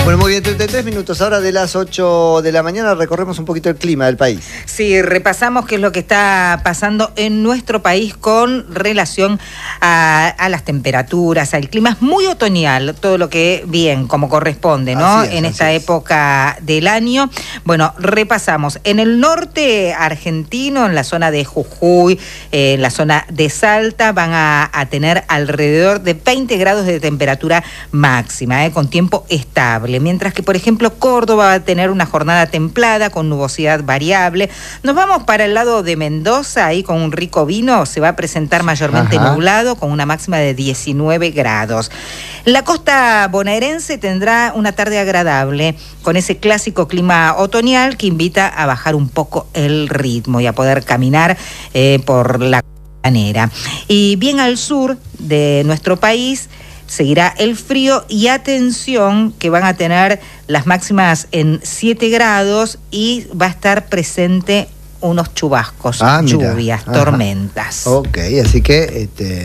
Bueno, muy bien, 33 minutos. Ahora de las 8 de la mañana recorremos un poquito el clima del país. Sí, repasamos qué es lo que está pasando en nuestro país con relación a las temperaturas, al clima. Es muy otoñal, todo lo que bien, como corresponde, ¿no? En esta época del año. Bueno, repasamos. En el norte argentino, en la zona de Jujuy, en la zona de Salta, van a tener alrededor de 20 grados de temperatura máxima, con tiempo estable. Mientras que, por ejemplo, Córdoba va a tener una jornada templada con nubosidad variable. Nos vamos para el lado de Mendoza, ahí con un rico vino, se va a presentar mayormente nublado con una máxima de 19 grados. La costa bonaerense tendrá una tarde agradable con ese clásico clima otoñal que invita a bajar un poco el ritmo y a poder caminar por la costanera. Y bien al sur de nuestro país seguirá el frío y atención que van a tener las máximas en 7 grados y va a estar presente unos chubascos, lluvias, tormentas. Ok, así que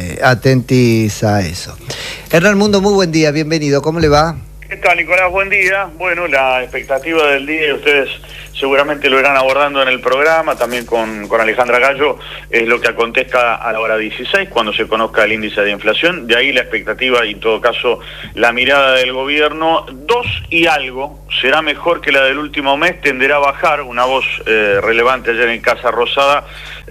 atentis a eso. Hernán Mundo, muy buen día, bienvenido, ¿cómo le va? ¿Qué tal, Nicolás? Buen día. Bueno, la expectativa del día, y ustedes seguramente lo irán abordando en el programa, también con Alejandra Gallo, es lo que acontezca a la hora 16, cuando se conozca el índice de inflación. De ahí la expectativa y, en todo caso, la mirada del gobierno. 2 y algo será mejor que la del último mes, tenderá a bajar. Una voz relevante ayer en Casa Rosada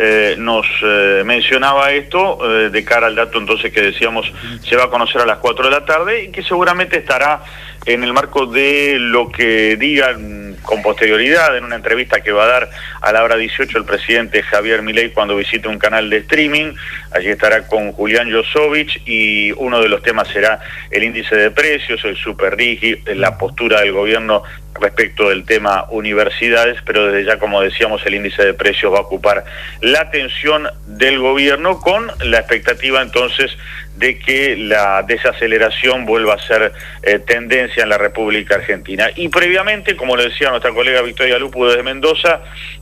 nos mencionaba esto de cara al dato entonces que decíamos se va a conocer a las 4 de la tarde y que seguramente estará en el marco de lo que digan con posterioridad en una entrevista que va a dar a la hora 18 el presidente Javier Milei cuando visite un canal de streaming. Allí estará con Julián Yosovich y uno de los temas será el índice de precios, el superdigi, la postura del gobierno respecto del tema universidades, pero desde ya, como decíamos, el índice de precios va a ocupar la atención del gobierno con la expectativa entonces de que la desaceleración vuelva a ser tendencia en la República Argentina. Y previamente, como le decía nuestra colega Victoria Lupu desde Mendoza,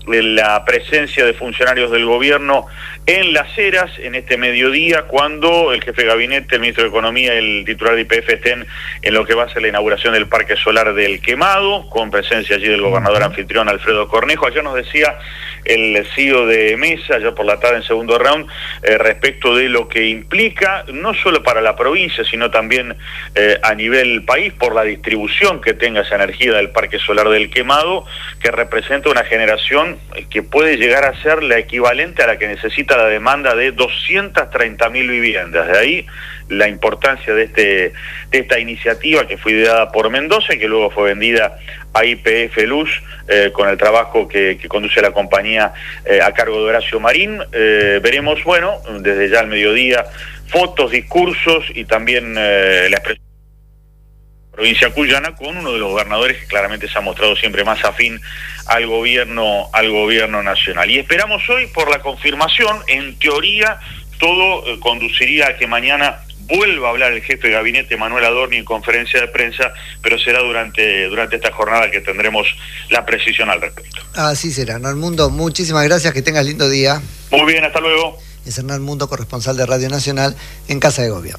la presencia de funcionarios del gobierno en Las Heras en este mediodía, cuando el jefe de gabinete, el ministro de Economía y el titular de YPF estén en lo que va a ser la inauguración del Parque Solar del Quemado, con presencia allí del gobernador anfitrión Alfredo Cornejo. Ayer nos decía el CEO de Mesa, ya por la tarde en segundo round, respecto de lo que implica, no solo para la provincia, sino también a nivel país, por la distribución que tenga esa energía del Parque Solar del Quemado, que representa una generación que puede llegar a ser la equivalente a la que necesita la demanda de 230.000 viviendas. De ahí la importancia de esta iniciativa que fue ideada por Mendoza y que luego fue vendida a YPF Luz con el trabajo que conduce la compañía a cargo de Horacio Marín. Veremos, bueno, desde ya al mediodía, fotos, discursos y también la expresión de la provincia cuyana con uno de los gobernadores que claramente se ha mostrado siempre más afín al gobierno nacional. Y esperamos hoy por la confirmación. En teoría todo conduciría a que mañana vuelva a hablar el jefe de gabinete Manuel Adorni en conferencia de prensa, pero será durante esta jornada que tendremos la precisión al respecto. Así será. Hernán Mundo, muchísimas gracias, que tengas lindo día. Muy bien, hasta luego. Es Hernán Mundo, corresponsal de Radio Nacional en Casa de Gobierno.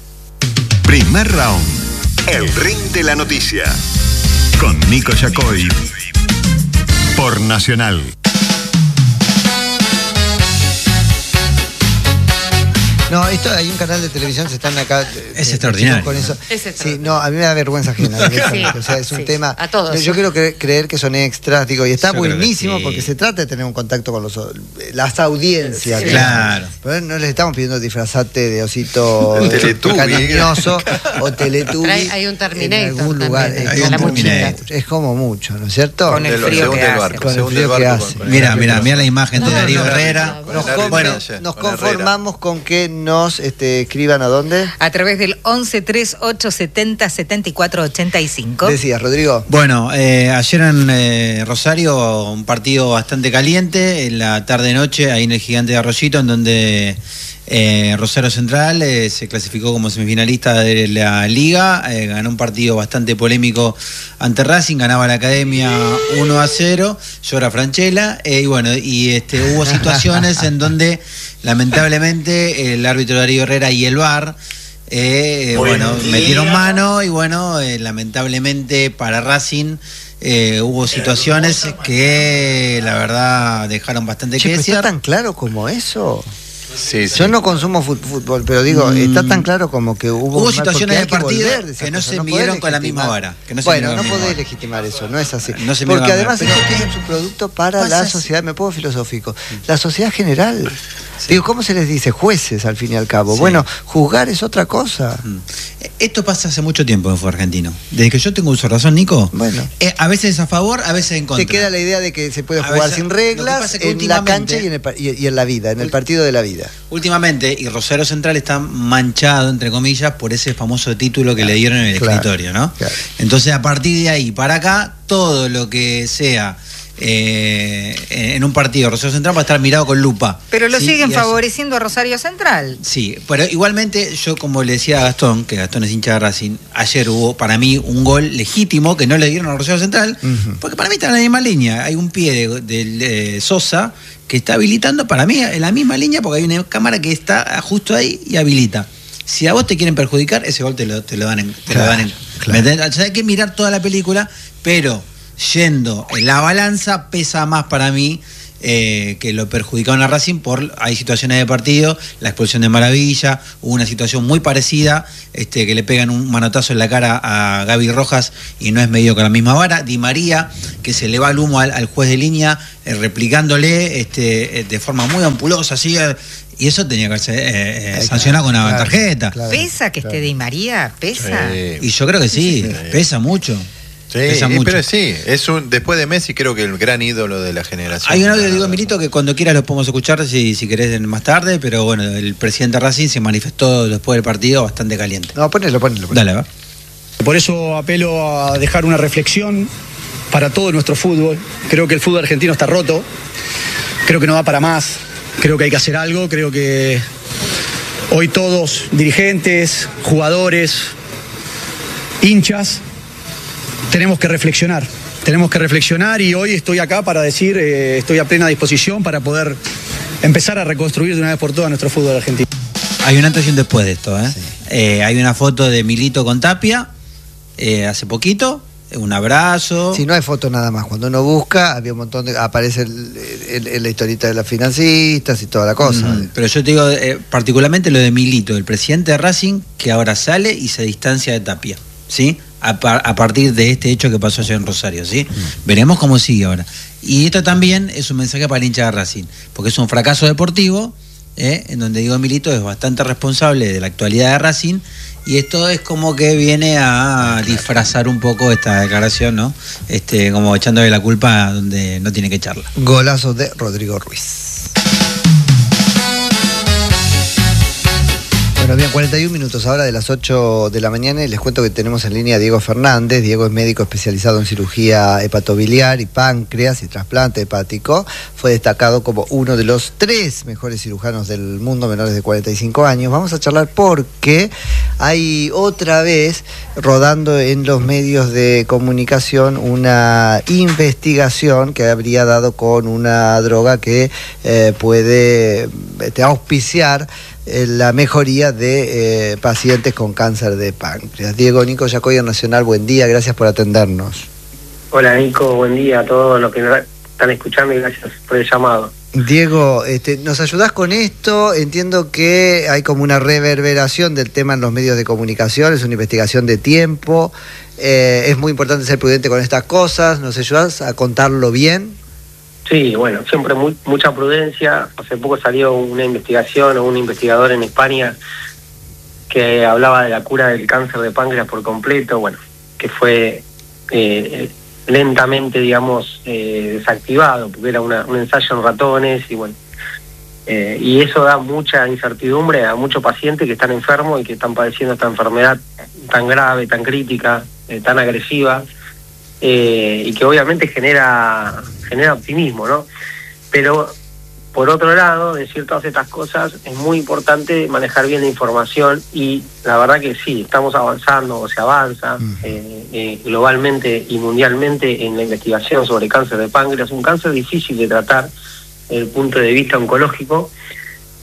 Primer round, el ring de la noticia, con Nico Yacoy, por Nacional. No, esto hay un canal de televisión, se están acá. Es extraordinario. Con eso. Es extraordinario. Sí, no, a mí me da vergüenza ajena. Sí, o sea, es un tema. A todos. Yo quiero creer que son extras, digo, y está Yo creo buenísimo que sí. porque se trata de tener un contacto con las audiencias. Sí. Claro. Pero no les estamos pidiendo disfrazarte de osito Teletubby. cariñoso o Teletubby. Pero hay un Terminator en algún lugar. también, Es hay un como Terminator. mucho, es como mucho, ¿no es cierto? Con el frío que hace. Con el frío que hace. Mira la imagen de Darío Herrera. Nos conformamos con que nos escriban a dónde. A través del 11 38 70 74 85. Decías, Rodrigo. Bueno, ayer en Rosario un partido bastante caliente, en la tarde-noche, ahí en el Gigante de Arroyito, en donde Rosario Central se clasificó como semifinalista de la Liga, ganó un partido bastante polémico ante Racing, ganaba la Academia 1-0, llora Franchella, y bueno, hubo situaciones en donde lamentablemente el árbitro Darío Herrera y el VAR metieron mano y lamentablemente para Racing hubo situaciones que la verdad dejaron bastante que desear. ¿Está tan claro como eso? Sí. Yo no consumo fútbol, pero digo, está tan claro como que hubo situaciones de partido que no se midieron con la misma vara. No podés legitimar eso, no es así. Porque además ellos tienen su producto para la sociedad, me pongo filosófico, la sociedad general. Sí. Digo, ¿cómo se les dice? Jueces, al fin y al cabo. Sí. Bueno, juzgar es otra cosa. Esto pasa hace mucho tiempo en el fútbol argentino. Desde que yo tengo uso de razón, Nico, a veces a favor, a veces en contra. Te queda la idea de que se puede jugar sin reglas en la cancha y en la vida, en el partido de la vida. Últimamente, y Rosario Central está manchado, entre comillas, por ese famoso título que le dieron en el escritorio, ¿no? Claro. Entonces, a partir de ahí para acá, todo lo que sea en un partido Rosario Central va a estar mirado con lupa. Pero lo siguen favoreciendo a Rosario Central. Sí, pero igualmente yo, como le decía a Gastón, que Gastón es hincha de Racing, ayer hubo para mí un gol legítimo que no le dieron a Rosario Central, porque para mí está en la misma línea. Hay un pie de Sosa que está habilitando para mí en la misma línea, porque hay una cámara que está justo ahí y habilita. Si a vos te quieren perjudicar, ese gol te lo dan en. Claro. O sea, hay que mirar toda la película, pero yendo en la balanza pesa más para mí que lo perjudicaron a Racing. Hay situaciones de partido, la expulsión de Maravilla, hubo una situación muy parecida, que le pegan un manotazo en la cara a Gaby Rojas y no es medido con la misma vara. Di María, que se le va el humo al juez de línea, replicándole de forma muy ampulosa, así, y eso tenía que ser sancionado con una tarjeta. Claro, ¿pesa que esté Di María? ¿Pesa? Y yo creo que sí. Pesa mucho. Sí, pero sí, después de Messi creo que el gran ídolo de la generación. Hay un audio, digo, Milito, que cuando quieras lo podemos escuchar si querés más tarde, pero bueno, el presidente Racing se manifestó después del partido bastante caliente. No, ponelo. Dale, va. Por eso apelo a dejar una reflexión para todo nuestro fútbol. Creo que el fútbol argentino está roto, creo que no da para más, creo que hay que hacer algo, creo que hoy todos, dirigentes, jugadores, hinchas, tenemos que reflexionar y hoy estoy acá para decir, estoy a plena disposición para poder empezar a reconstruir de una vez por todas nuestro fútbol argentino. Hay un antes y un después de esto, ¿eh? Sí. Hay una foto de Milito con Tapia, hace poquito, un abrazo. Si no hay foto nada más, cuando uno busca, había un montón de... aparece la historieta de los financistas y toda la cosa. Pero yo te digo, particularmente lo de Milito, el presidente de Racing, que ahora sale y se distancia de Tapia, ¿sí? A partir de este hecho que pasó ayer en Rosario, ¿sí? Veremos cómo sigue ahora. Y esto también es un mensaje para el hincha de Racing, porque es un fracaso deportivo, en donde Diego Milito es bastante responsable de la actualidad de Racing, y esto es como que viene a disfrazar un poco esta declaración, ¿no? Como echándole la culpa donde no tiene que echarla. Golazo de Rodrigo Ruiz. Bueno, bien, 41 minutos ahora de las 8 de la mañana y les cuento que tenemos en línea a Diego Fernández. Diego es médico especializado en cirugía hepatobiliar y páncreas y trasplante hepático. Fue destacado como uno de los 3 mejores cirujanos del mundo menores de 45 años. Vamos a charlar porque hay otra vez rodando en los medios de comunicación una investigación que habría dado con una droga que puede auspiciar la mejoría de pacientes con cáncer de páncreas. Diego, Nico Yacoy en Nacional, buen día, gracias por atendernos. Hola Nico, buen día a todos los que nos están escuchando y gracias por el llamado. Diego, ¿nos ayudás con esto? Entiendo que hay como una reverberación del tema en los medios de comunicación, es una investigación de tiempo, es muy importante ser prudente con estas cosas, ¿nos ayudás a contarlo bien? Sí, bueno, siempre mucha prudencia. Hace poco salió una investigación o un investigador en España que hablaba de la cura del cáncer de páncreas por completo, bueno, que fue lentamente, digamos, desactivado, porque era un ensayo en ratones y bueno, y eso da mucha incertidumbre a muchos pacientes que están enfermos y que están padeciendo esta enfermedad tan grave, tan crítica, tan agresiva. Y que obviamente genera optimismo, ¿no? Pero, por otro lado, decir todas estas cosas, es muy importante manejar bien la información y la verdad que sí, estamos avanzando o se avanza globalmente y mundialmente en la investigación sobre cáncer de páncreas, un cáncer difícil de tratar desde el punto de vista oncológico,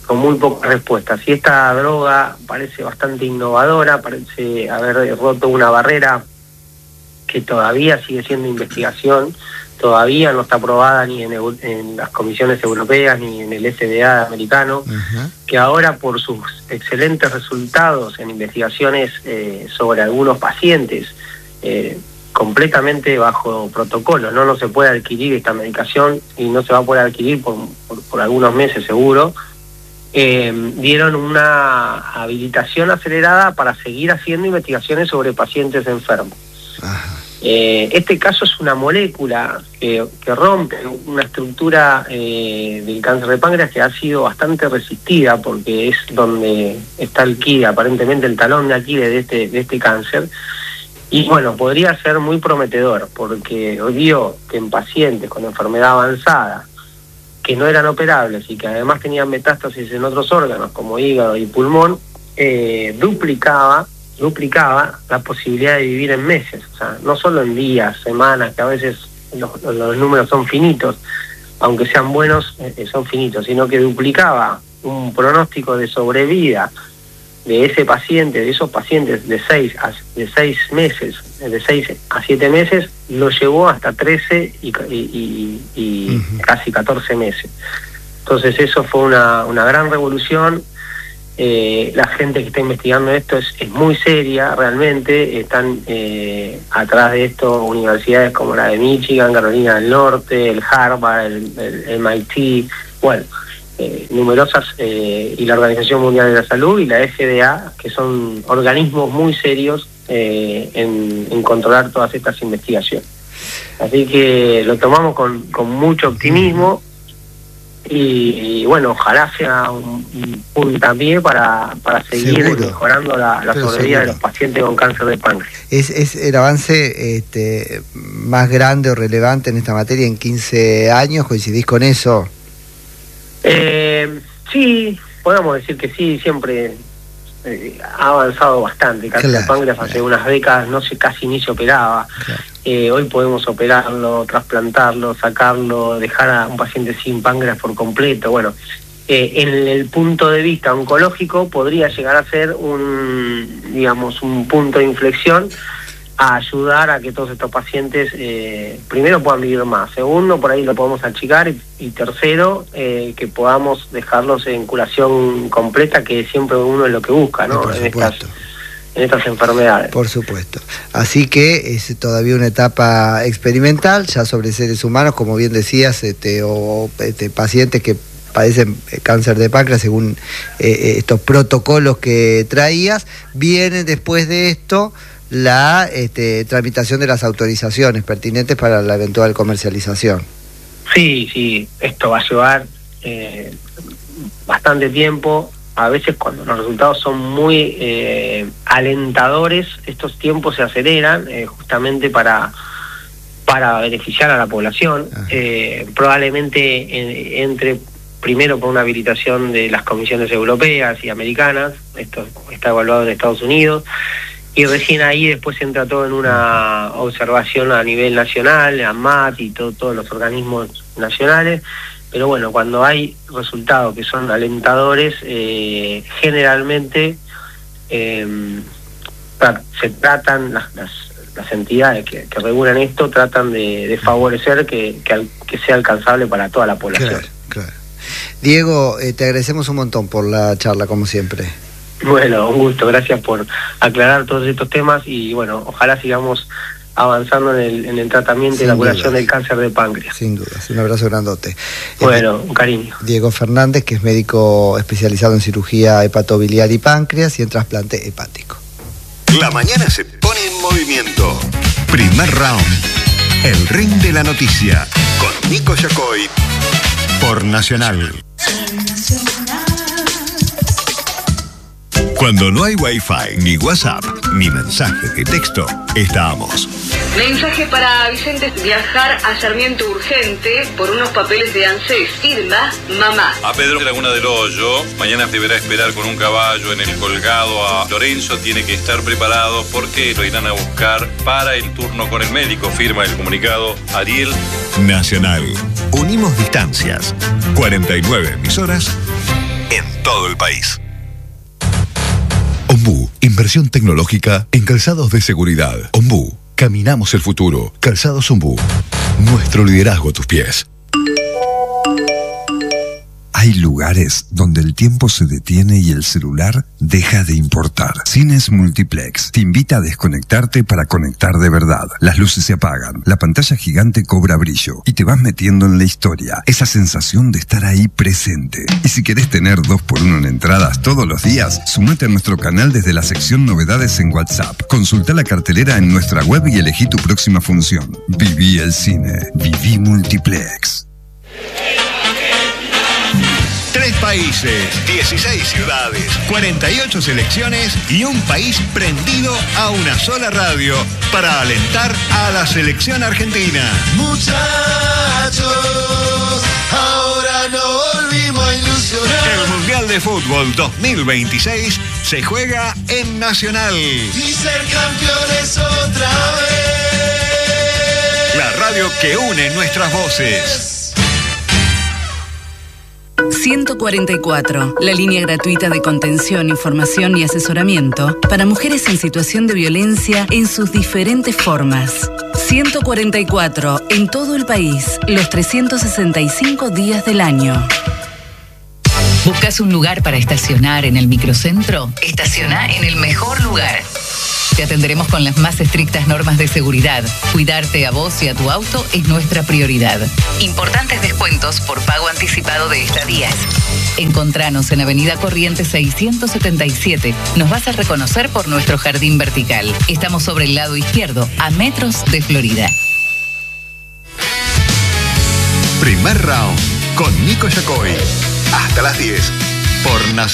con muy pocas respuestas. Y esta droga parece bastante innovadora, parece haber roto una barrera que todavía sigue siendo investigación, todavía no está aprobada ni en las comisiones europeas ni en el FDA americano, que ahora por sus excelentes resultados en investigaciones sobre algunos pacientes, completamente bajo protocolo, no se puede adquirir esta medicación y no se va a poder adquirir por algunos meses seguro, dieron una habilitación acelerada para seguir haciendo investigaciones sobre pacientes enfermos. Este caso es una molécula que rompe una estructura del cáncer de páncreas que ha sido bastante resistida, porque es donde está aparentemente el talón de Aquiles de este cáncer. Y bueno, podría ser muy prometedor, porque dio que en pacientes con enfermedad avanzada, que no eran operables y que además tenían metástasis en otros órganos como hígado y pulmón, duplicaba la posibilidad de vivir en meses. O sea, no solo en días, semanas, que a veces los números son finitos, aunque sean buenos, son finitos, sino que duplicaba un pronóstico de sobrevida de ese paciente, de esos pacientes de 6 a 7 meses, lo llevó hasta 13 y casi 14 meses. Entonces eso fue una gran revolución. La gente que está investigando esto es muy seria, realmente. Están atrás de esto universidades como la de Michigan, Carolina del Norte, el Harvard, el MIT, bueno, numerosas, y la Organización Mundial de la Salud y la FDA, que son organismos muy serios en controlar todas estas investigaciones. Así que lo tomamos con mucho optimismo y bueno, ojalá sea un puntapié para seguir mejorando la sobrevida de los pacientes con cáncer de páncreas. ¿Es el avance más grande o relevante en esta materia en 15 años? ¿Coincidís con eso? Sí, podemos decir que sí, siempre ha avanzado bastante. Cáncer de páncreas hace unas décadas casi ni se operaba. Hoy podemos operarlo, trasplantarlo, sacarlo, dejar a un paciente sin páncreas por completo. Bueno, en el punto de vista oncológico podría llegar a ser un punto de inflexión, a ayudar a que todos estos pacientes primero puedan vivir más, segundo por ahí lo podemos achicar y tercero que podamos dejarlos en curación completa, que siempre uno es lo que busca, ¿no? En estas enfermedades. Por supuesto. Así que es todavía una etapa experimental, ya sobre seres humanos, como bien decías, pacientes que padecen cáncer de páncreas según estos protocolos que traías. Viene después de esto la tramitación de las autorizaciones pertinentes para la eventual comercialización. Sí, esto va a llevar bastante tiempo. A veces cuando los resultados son muy alentadores, estos tiempos se aceleran justamente para beneficiar a la población. Probablemente entre primero por una habilitación de las comisiones europeas y americanas, esto está evaluado en Estados Unidos, y recién ahí después entra todo en una observación a nivel nacional, ANMAT y todos los organismos nacionales. Pero bueno, cuando hay resultados que son alentadores, generalmente se tratan, las entidades que regulan esto tratan de favorecer que sea alcanzable para toda la población. Claro. Diego, te agradecemos un montón por la charla, como siempre. Bueno, un gusto, gracias por aclarar todos estos temas y bueno, ojalá sigamos avanzando en el tratamiento y la curación del cáncer de páncreas. Sin dudas, un abrazo grandote. Bueno, un cariño. Diego Fernández, que es médico especializado en cirugía hepatobiliar y páncreas y en trasplante hepático. La mañana se pone en movimiento. Primer round. El ring de la noticia. Con Nico Yacoy. Por Nacional. Cuando no hay Wi-Fi, ni WhatsApp, ni mensaje de texto, estamos. Mensaje para Vicente: viajar a Sarmiento urgente por unos papeles de ANSES. Firma mamá. A Pedro Laguna del Hoyo, mañana deberá esperar con un caballo en el colgado a Lorenzo. Tiene que estar preparado porque lo irán a buscar para el turno con el médico. Firma el comunicado Ariel. Nacional. Unimos distancias. 49 emisoras en todo el país. Ombú, inversión tecnológica en calzados de seguridad. Ombú, caminamos el futuro. Calzados Ombú, nuestro liderazgo a tus pies. Hay lugares donde el tiempo se detiene y el celular deja de importar. Cines Multiplex te invita a desconectarte para conectar de verdad. Las luces se apagan, la pantalla gigante cobra brillo y te vas metiendo en la historia. Esa sensación de estar ahí presente. Y si querés tener 2x1 en entradas todos los días, sumate a nuestro canal desde la sección Novedades en WhatsApp. Consulta la cartelera en nuestra web y elegí tu próxima función. Viví el cine. Viví Multiplex. 3 países, 16 ciudades, 48 selecciones y un país prendido a una sola radio para alentar a la selección argentina. Muchachos, ahora no volvimos a ilusionar. El Mundial de Fútbol 2026 se juega en Nacional. Y ser campeones otra vez. La radio que une nuestras voces. 144, la línea gratuita de contención, información y asesoramiento para mujeres en situación de violencia en sus diferentes formas. 144, en todo el país, los 365 días del año. ¿Buscas un lugar para estacionar en el microcentro? Estaciona en el mejor lugar. Te atenderemos con las más estrictas normas de seguridad. Cuidarte a vos y a tu auto es nuestra prioridad. Importantes descuentos por pago anticipado de estadías. Encontranos en Avenida Corrientes 677. Nos vas a reconocer por nuestro jardín vertical. Estamos sobre el lado izquierdo, a metros de Florida. Primer round con Nico Yacoy. Hasta las 10 por Nacional.